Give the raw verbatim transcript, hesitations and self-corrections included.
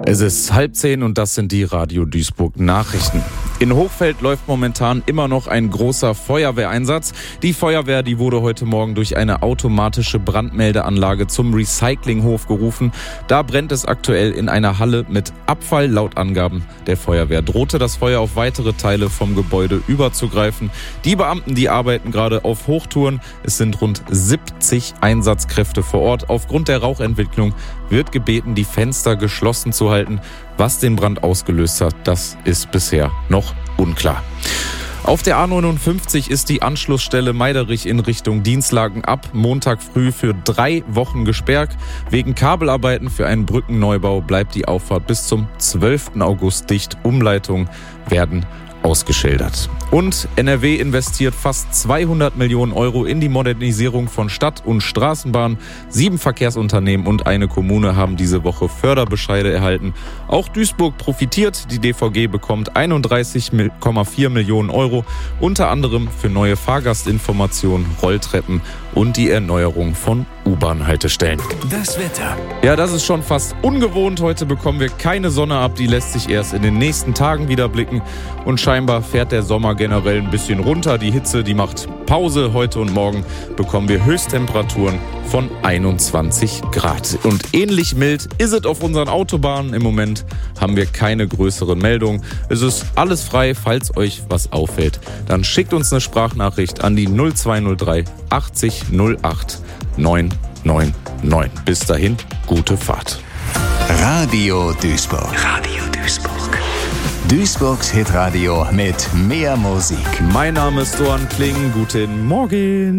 Es ist halb zehn und das sind die Radio Duisburg Nachrichten. In Hochfeld läuft momentan immer noch ein großer Feuerwehreinsatz. Die Feuerwehr, die wurde heute Morgen durch eine automatische Brandmeldeanlage zum Recyclinghof gerufen. Da brennt es aktuell in einer Halle mit Abfall. Laut Angaben der Feuerwehr drohte das Feuer auf weitere Teile vom Gebäude überzugreifen. Die Beamten, die arbeiten gerade auf Hochtouren. Es sind rund siebzig Einsatzkräfte vor Ort. Aufgrund der Rauchentwicklung wird gebeten, die Fenster geschlossen zu halten. Was den Brand ausgelöst hat, das ist bisher noch unklar. Auf der A neunundfünfzig ist die Anschlussstelle Meiderich in Richtung Dienstlaken ab Montag früh für drei Wochen gesperrt. Wegen Kabelarbeiten für einen Brückenneubau bleibt die Auffahrt bis zum zwölften August dicht. Umleitungen werden ausgeschildert. Und N R W investiert fast zweihundert Millionen Euro in die Modernisierung von Stadt- und Straßenbahnen. Sieben Verkehrsunternehmen und eine Kommune haben diese Woche Förderbescheide erhalten. Auch Duisburg profitiert. Die D V G bekommt einunddreißig Komma vier Millionen Euro, unter anderem für neue Fahrgastinformationen, Rolltreppen und die Erneuerung von U-Bahn-Haltestellen. Das Wetter. Ja, das ist schon fast ungewohnt. Heute bekommen wir keine Sonne ab. Die lässt sich erst in den nächsten Tagen wieder blicken. Und scheinbar fährt der Sommer generell ein bisschen runter. Die Hitze, die macht Pause. Heute und morgen bekommen wir Höchsttemperaturen von einundzwanzig Grad. Und ähnlich mild ist es auf unseren Autobahnen. Im Moment haben wir keine größeren Meldungen. Es ist alles frei. Falls euch was auffällt, dann schickt uns eine Sprachnachricht an die null zwei null drei achtzig null acht neun neun neun. Bis dahin, gute Fahrt. Radio Duisburg. Radio Duisburg. Duisburgs Hitradio mit mehr Musik. Mein Name ist Doan Kling. Guten Morgen.